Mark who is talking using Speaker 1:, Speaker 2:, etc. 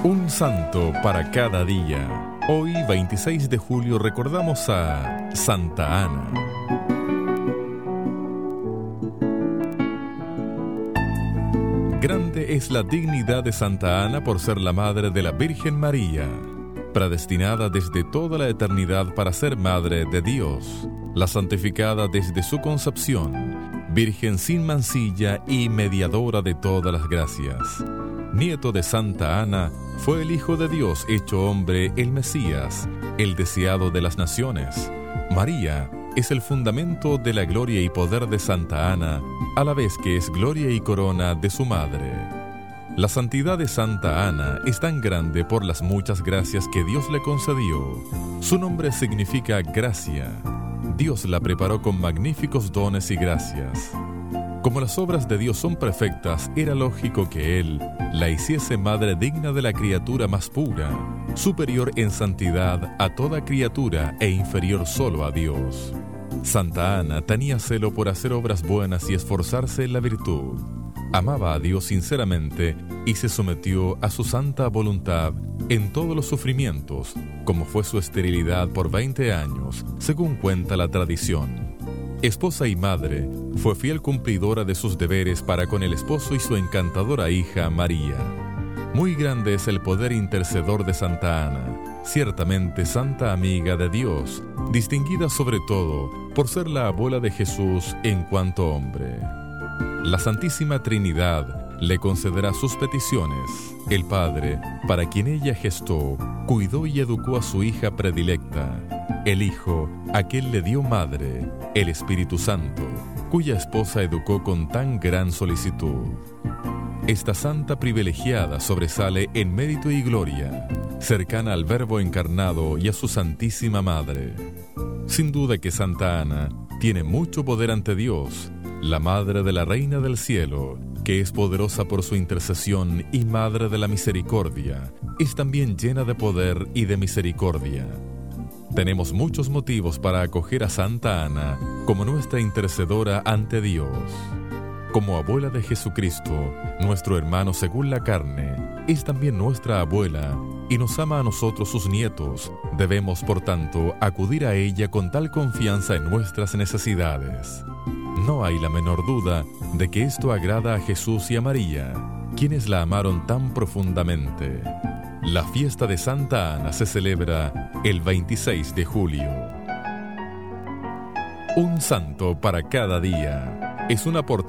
Speaker 1: Un santo para cada día. Hoy, 26 de julio, recordamos a Santa Ana. Grande es la dignidad de Santa Ana por ser la madre de la Virgen María, predestinada desde toda la eternidad para ser madre de Dios, la santificada desde su concepción, virgen sin mancilla y mediadora de todas las gracias. Nieto de Santa Ana, fue el Hijo de Dios hecho hombre, el Mesías, el deseado de las naciones. María es el fundamento de la gloria y poder de Santa Ana, a la vez que es gloria y corona de su madre. La santidad de Santa Ana es tan grande por las muchas gracias que Dios le concedió. Su nombre significa gracia. Dios la preparó con magníficos dones y gracias. Como las obras de Dios son perfectas, era lógico que Él la hiciese madre digna de la criatura más pura, superior en santidad a toda criatura e inferior solo a Dios. Santa Ana tenía celo por hacer obras buenas y esforzarse en la virtud. Amaba a Dios sinceramente y se sometió a su santa voluntad en todos los sufrimientos, como fue su esterilidad por 20 años, según cuenta la tradición. Esposa y madre, fue fiel cumplidora de sus deberes para con el esposo y su encantadora hija María. Muy grande es el poder intercedor de Santa Ana, ciertamente santa amiga de Dios, distinguida sobre todo por ser la abuela de Jesús en cuanto hombre. La Santísima Trinidad le concederá sus peticiones. El Padre, para quien ella gestó, cuidó y educó a su hija predilecta. El Hijo, a quien le dio madre, el Espíritu Santo, cuya esposa educó con tan gran solicitud. Esta santa privilegiada sobresale en mérito y gloria, cercana al Verbo encarnado y a su Santísima Madre. Sin duda que Santa Ana tiene mucho poder ante Dios, la Madre de la Reina del Cielo, que es poderosa por su intercesión y Madre de la Misericordia, es también llena de poder y de misericordia. Tenemos muchos motivos para acoger a Santa Ana como nuestra intercedora ante Dios. Como abuela de Jesucristo, nuestro hermano según la carne, es también nuestra abuela y nos ama a nosotros sus nietos. Debemos, por tanto, acudir a ella con tal confianza en nuestras necesidades. No hay la menor duda de que esto agrada a Jesús y a María, quienes la amaron tan profundamente. La fiesta de Santa Ana se celebra el 26 de julio. Un santo para cada día. Es una